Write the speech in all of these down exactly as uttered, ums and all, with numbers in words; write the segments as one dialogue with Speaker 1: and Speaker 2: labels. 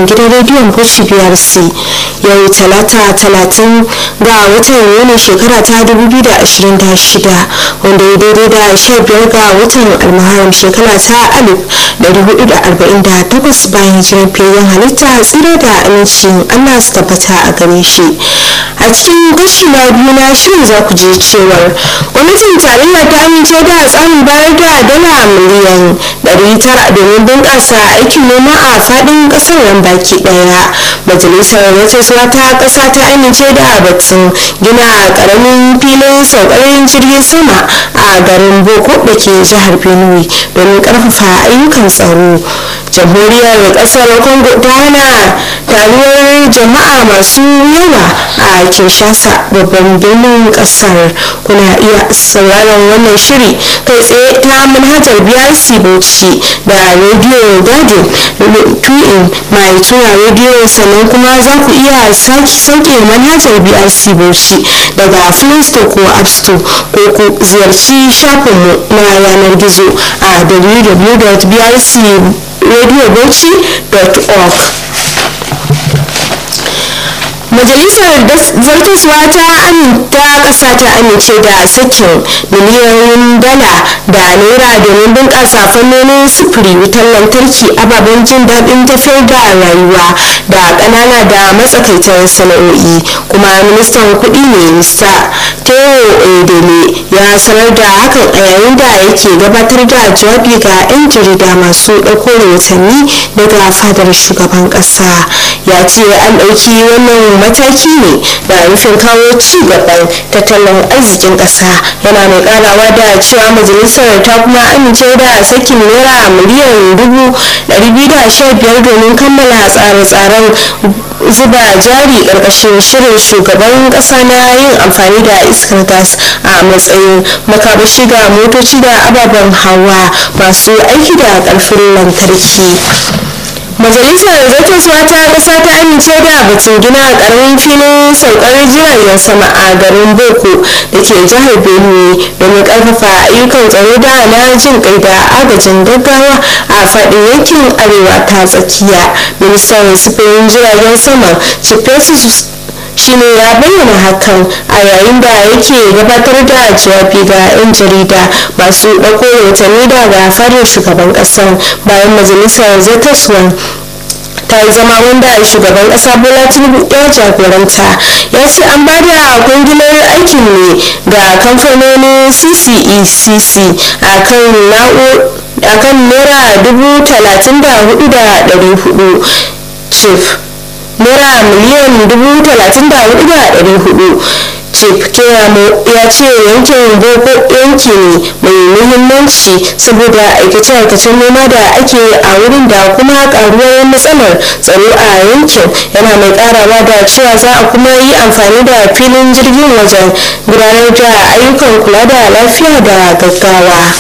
Speaker 1: nan gidan rediyon Bauchi B R C. Yau talata talatin ga watan Yuni shekara ta dubu biyu da ashirin da shida wanda ya daidai da sha biyar ga watan Almuharram shekara ta alif ɗari hudu da arba'in da takwas bayan hijirar fiyayyen halitta tsira da amincin Allah su tabbata a gare shi. A cikin kashi na biyu na shirin za ku je cewar gwamnatin tarayya ta amince da tsarin bayar da dala miliyan ɗari tara domin bunƙasa aikin noma a faɗin ƙasar nan baki ɗaya. Majalisar Ratsuwa ta ƙasa ta amince da batun gina ƙaramin filin saukar jirgin sama a garin Boko da ke jihar Benue domin ƙarfafa ayyukan tsaro. Jamhuriyar ƙasar Congo ta hana taruwar jama'a masu yawa a Kinshasa babban birnin ƙasar. Kuna iya sauraron wannan shiri kai tsaye ta manhajar B R C Bauchi da Radio Garden Twin mai tura radio, sannan kuma za ku iya sauke manhajar B R C Bauchi daga Play Store ko App Store ko ku ziyarci shafinmu na yanar gizo a w w w dot b r c radio bauchi dot org. Majalisar Zartaswa ta aminta ƙasa ta amince da sakin miliyoyin dala da naira domin bunƙasa fannonin sufuri, wutar lantarki, ababen jin daɗin tafiyar da rayuwa da ƙanana da matsakaitar sana'o'i. Kuma ministan kuɗi ne Mista Teo Edele ya sanar da hakan a yayin da yake gabatar da jawabi ga 'yan jarida masu ɗauko rahotanni daga fadar shugaban ƙasa. Ya ce an ɗauki wannan mataki ne da nufin kawo ci gaban tattalin arzikin ƙasa. Yana mai karawa da cewa majalisar ta kuma amince da sakin naira miliyan dubu ɗari biyu da sha biyar domin kammala tsare-tsaren zuba jari ƙarƙashin shirin shugaban ƙasa na yin amfani da iskar gas a matsayin makamashi ga motoci da ababen hawa masu aiki da ƙarfin lantarki. Majalisar Zartaswa ta ƙasa ta amince da batun gina ƙaramin filin saukar jiragen sama a garin Boko da ke jihar Benue domin ƙarfafa ayyukan tsaro da na jin kai da agajin gaggawa a faɗin yankin arewa ta tsakiya. Ministan sufurin jiragen sama Chifetus shine ya bayyana hakan a yayin da yake gabatar da jawabi ga 'yan jarida masu ɗauko rahotanni daga fadar shugaban ƙasar bayan majalisar zartaswa ta yi zama wanda shugaban ƙasa Bola Tinubu ya jagoranta. Ya ce an ba da kwangilar aikin ne ga kamfanonin C C E C C a kan naira dubu talatin da hudu da ɗari hudu chief naira miliyan dubu talatin da hudu da ɗari hudu. Chief Keyamo ya ce yankin Boko yanki ne mai muhimmanci saboda aikace-aikacen noma da ake a wurin da kuma karuwar matsalar tsaro a yankin. Yana mai karawa da cewa za a kuma yi amfani da filin jirgin wajen gudanar da ayyukan kula da lafiya da gaggawa.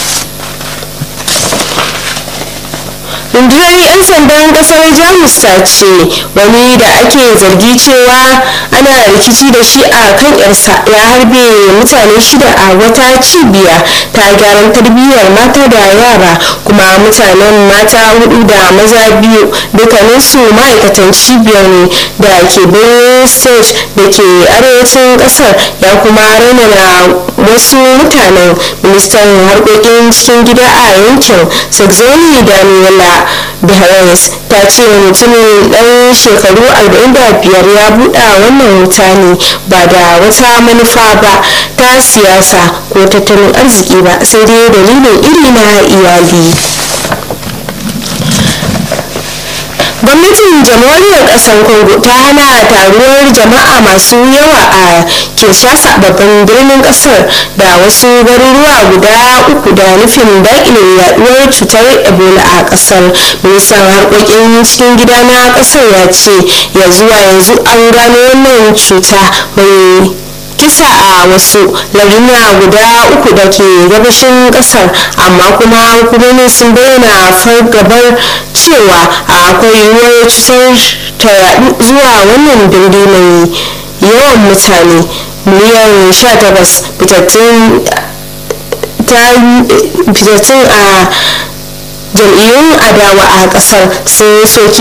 Speaker 1: Rundunar 'yan sandan kasar Jamus ta ce wani da ake zargi cewa ana rikici da shi a kan yarsa ya harbe mutane shida a wata cibiya ta gyaran tarbiyyar mata da yara, kuma mutanen mata hudu da maza biyu dukkaninsu ma'aikatan cibiyar ne da ke Benue State da ke arewacin kasar. Ya kuma raunana wasu mutanen. Ministan harkokin cikin gida a yankin Saxony Daniela Behrens ta ce mutumin ɗan shekaru arba'in da biyar ya buɗa wannan wuta ne ba da wata manufa ba ta siyasa ko tattalin arziki ba, sai dai dalilin iri na iyali. Gwamnatin jamhuriyar ƙasar Congo ta hana taruwar jama'a masu yawa a Kinshasa babban birnin ƙasar da wasu garuruwa guda uku da nufin daƙile yaduwar cutar Ebola a ƙasar. Ministan harkokin cikin gida na ƙasar ya ce ya zuwa yanzu an gano wannan cuta mai kisa a wasu larduna guda uku da ke gabashin kasar, amma kuma hukumomi sun bayyana fargabar cewa akwai yiwuwar cutar ta yadu zuwa wannan birni mai yawan mutane miliyan sha takwas. Fitattun a jam'iyyun adawa a kasar sun soki